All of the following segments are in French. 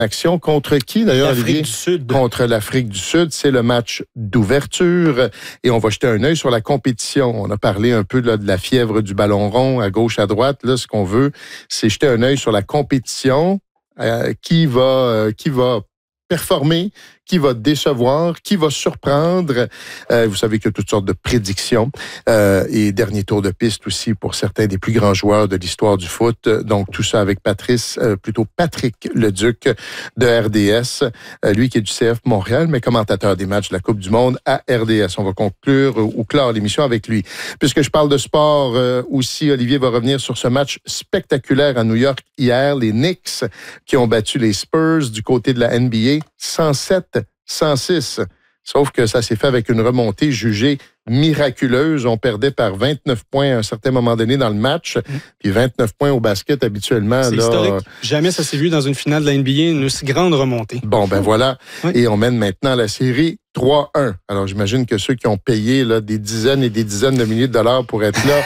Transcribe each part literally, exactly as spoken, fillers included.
Action contre qui, d'ailleurs, L'Afrique Olivier? du Sud. Contre l'Afrique du Sud. C'est le match d'ouverture. Et on va jeter un œil sur la compétition. On a parlé un peu là, de la fièvre du ballon rond à gauche, à droite. Là, ce qu'on veut, c'est jeter un œil sur la compétition. Euh, qui va, euh, qui va performer, qui va décevoir, qui va surprendre. Euh, vous savez qu'il y a toutes sortes de prédictions. Euh, et dernier tour de piste aussi pour certains des plus grands joueurs de l'histoire du foot. Donc, tout ça avec Patrice, euh, plutôt Patrick Leduc de R D S. Euh, lui qui est du C F Montréal, mais commentateur des matchs de la Coupe du Monde à R D S. On va conclure ou clore l'émission avec lui. Puisque je parle de sport euh, aussi, Olivier va revenir sur ce match spectaculaire à New York hier. Les Knicks qui ont battu les Spurs du côté de la N B A cent sept à cent six. Sauf que ça s'est fait avec une remontée jugée miraculeuse. On perdait par vingt-neuf points à un certain moment donné dans le match. Mmh. Puis vingt-neuf points au basket, habituellement. C'est là, historique. Jamais ça s'est vu dans une finale de la N B A, une aussi grande remontée. Bon, ben voilà. Oui. Et on mène maintenant la série trois un. Alors, j'imagine que ceux qui ont payé là, des dizaines et des dizaines de milliers de dollars pour être là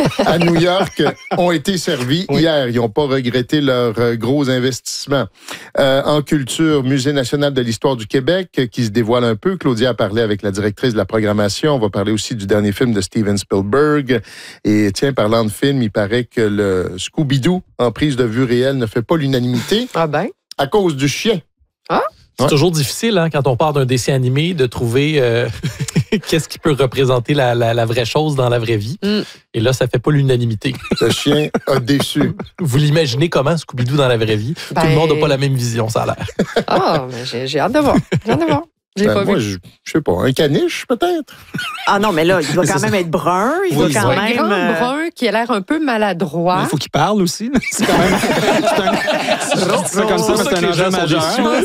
à New York ont été servis oui. hier. Ils n'ont pas regretté leur euh, gros investissement. Euh, en culture, Musée national de l'histoire du Québec euh, qui se dévoile un peu. Claudia a parlé avec la directrice de la programmation. On va parler aussi du dernier film de Steven Spielberg. Et tiens, parlant de film, il paraît que le Scooby-Doo en prise de vue réelle ne fait pas l'unanimité. Ah ben? À cause du chien. Ah? C'est ouais. toujours difficile, hein, quand on part d'un dessin animé, de trouver euh, qu'est-ce qui peut représenter la, la, la vraie chose dans la vraie vie. Mm. Et là, ça fait pas l'unanimité. Le chien a déçu. Vous l'imaginez comment, Scooby-Doo dans la vraie vie? Ben... Tout le monde n'a pas la même vision, ça a l'air. Ah, mais j'ai, j'ai hâte de voir. J'ai hâte de voir. J'ai ben pas moi, vu. je, je sais pas, un caniche, peut-être? Ah non, mais là, il doit quand même être brun. Il oui, doit quand un même... grand euh... brun qui a l'air un peu maladroit. Il faut qu'il parle aussi. C'est quand même... c'est un... c'est comme ça, c'est un enjeu majeur.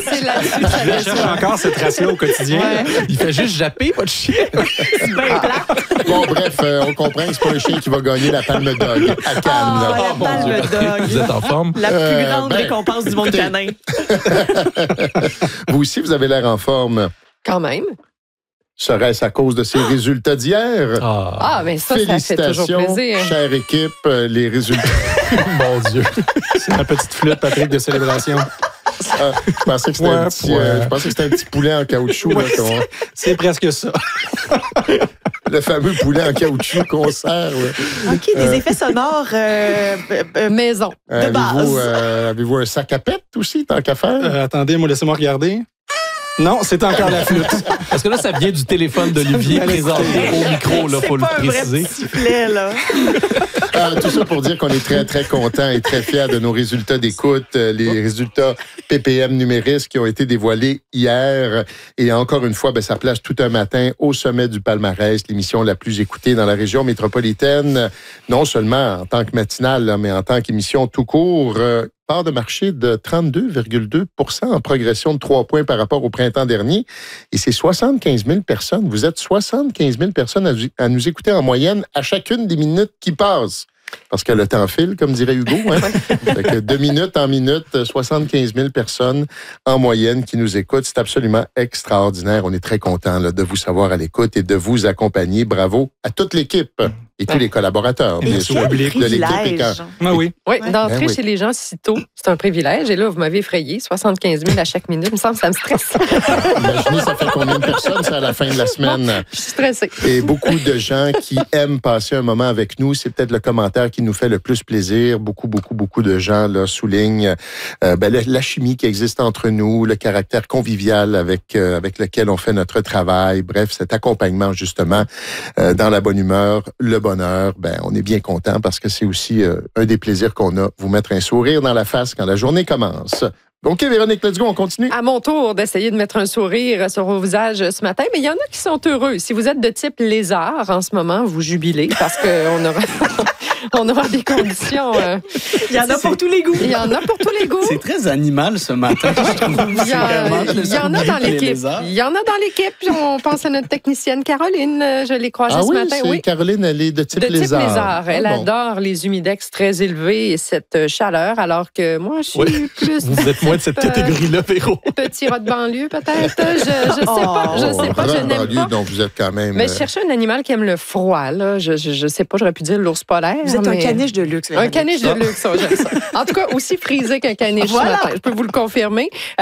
Je cherche encore cette race-là au quotidien. Ouais. Il fait juste japper, pas de chien. C'est bien plat. Bon, bref, euh, on comprend que c'est pas un chien qui va gagner la Palme Dog à Cannes. Ah, là. la Oh, Palme Dog. Vous êtes en forme? La plus euh, grande ben, récompense du monde canin. Vous aussi, vous avez l'air en forme. Quand même. Serait-ce à cause de ces ah. résultats d'hier? Ah, ah mais ça, ça fait toujours plaisir. Chère équipe, les résultats. Mon Dieu. C'est ma petite flûte, Patrick, de célébration. Ah, je pensais que c'était ouais, un petit, ouais. euh, je pensais que c'était un petit poulet en caoutchouc. Ouais, là, c'est, c'est presque ça. Le fameux poulet en caoutchouc qu'on sert. Ouais. OK, des euh, effets sonores euh, euh, maison, de avez-vous, base. Euh, avez-vous un sac à pète aussi, tant qu'à faire? Euh, attendez, moi, laissez-moi regarder. Non, c'est encore la flûte. Parce que là, ça vient du téléphone d'Olivier présenté au micro, il faut le préciser. C'est pas un vrai sifflet, là. euh, tout ça pour dire qu'on est très, très contents et très fiers de nos résultats d'écoute, les résultats P P M numéristes qui ont été dévoilés hier. Et encore une fois, ben, ça place tout un matin au sommet du palmarès, l'émission la plus écoutée dans la région métropolitaine, non seulement en tant que matinale, là, mais en tant qu'émission tout court. Euh, part de marché de trente-deux virgule deux pour cent en progression de trois points par rapport au printemps dernier. Et c'est soixante-quinze mille personnes. Vous êtes soixante-quinze mille personnes à, à nous écouter en moyenne à chacune des minutes qui passent. Parce que le temps file, comme dirait Hugo. Hein? Fait que de minute en minute, soixante-quinze mille personnes en moyenne qui nous écoutent. C'est absolument extraordinaire. On est très contents là, de vous savoir à l'écoute et de vous accompagner. Bravo à toute l'équipe et tous les collaborateurs. Bien sûr, de l'équipe. Et quand... Ah oui. Oui, ouais. d'entrer ben oui. chez les gens si tôt, c'est un privilège. Et là, vous m'avez effrayé. soixante-quinze mille à chaque minute. Il me semble que ça me stresse. Imaginez, ça fait combien de personnes, c'est à la fin de la semaine? Bon, je suis stressée. Et beaucoup de gens qui aiment passer un moment avec nous. C'est peut-être le commentaire qui nous fait le plus plaisir. Beaucoup, beaucoup, beaucoup de gens là, soulignent euh, ben, la, la chimie qui existe entre nous, le caractère convivial avec, euh, avec lequel on fait notre travail. Bref, cet accompagnement, justement, euh, dans la bonne humeur, le bonheur. Ben, on est bien content parce que c'est aussi euh, un des plaisirs qu'on a, vous mettre un sourire dans la face quand la journée commence. OK, Véronique, let's go, on continue. À mon tour d'essayer de mettre un sourire sur vos visages ce matin, mais il y en a qui sont heureux. Si vous êtes de type lézard en ce moment, vous jubilez parce qu'on aura, on aura des conditions... Euh, il y en a pour tous les goûts. Il y en a pour tous les goûts. C'est très animal ce matin. Il y, a, il y en a dans l'équipe. Il y en a dans l'équipe. On pense à notre technicienne Caroline. Je l'ai croisée ah ce oui, matin. C'est oui, Caroline, elle est de type de lézard. De type lézard. Elle ah, bon. adore les humidex très élevés et cette chaleur, alors que moi, je suis oui. plus... Vous êtes moins de cette catégorie-là, Véro. Petit rat de banlieue, peut-être. Je, je sais oh, pas. Je sais pas. Je n'aime banlieue, pas. Donc, vous êtes quand même... Mais je cherchais un animal qui aime le froid. Là. Je, je, je sais pas, j'aurais pu dire l'ours polaire. Vous êtes Non, un mais- caniche de luxe. Un caniche de luxe, ça, j'aime ça. En tout cas, aussi frisé qu'un caniche Voilà. ce matin, je peux vous le confirmer.